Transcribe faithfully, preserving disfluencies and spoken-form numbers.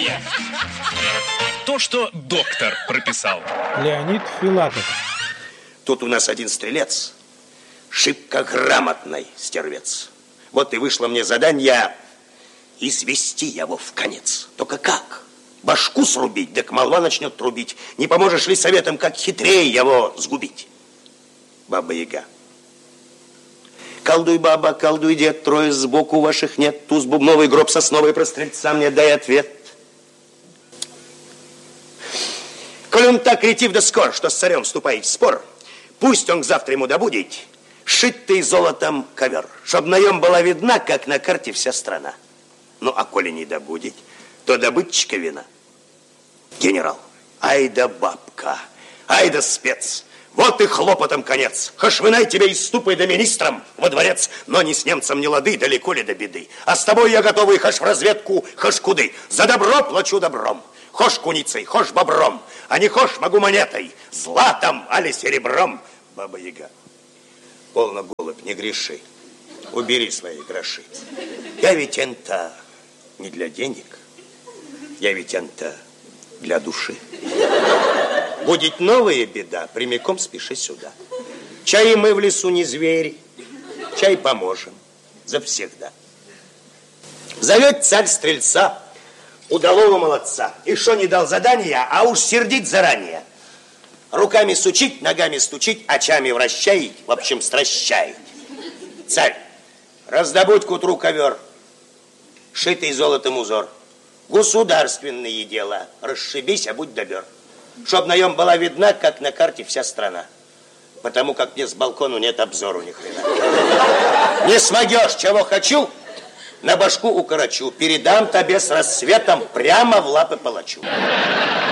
То, что доктор прописал. Леонид Филатов. Тут у нас один стрелец, шибко грамотный стервец. Вот и вышло мне задание извести его в конец. Только как? Башку срубить, так молва начнет трубить. Не поможешь ли советом, как хитрее его сгубить? Баба-яга. Колдуй, баба, колдуй, дед, трое сбоку ваших нет. Туз бубновый, гроб сосновый, про стрельца мне дай ответ. Коль он так ретив да скор, что с царем вступает в спор, пусть он к завтра ему добудет шитый золотом ковер, чтоб на нем была видна, как на карте вся страна. Ну, а коли не добудет, то добытчика вина. Генерал, ай да бабка, ай да спец, вот и хлопотом конец. Хошвынай тебя и ступай да министром во дворец, но не с немцем не лады, далеко ли до беды. А с тобой я готовый хош в разведку, хош куды. За добро плачу добром, хош куницей, хош бобром, а не хош могу монетой, златом али серебром. Баба-яга, полно, голубь, не греши, убери свои гроши. Я ведь это не для денег, я ведь это для души. Будет новая беда, прямиком спеши сюда. Чай мы в лесу не звери, чай поможем завсегда. Зовет царь стрельца, удалого молодца, и шо не дал задания, а уж сердит заранее. Руками сучить, ногами стучить, очами вращает, в общем, стращает. Царь, раздобудь к утру ковер, шитый золотом узор. Государственные дела, расшибись, а будь добер. Чтоб на нем была видна, как на карте вся страна. Потому как мне с балкону нет обзору ни хрена. Не смогешь, чего хочу, на башку укорочу. Передам тебе с рассветом прямо в лапы палачу.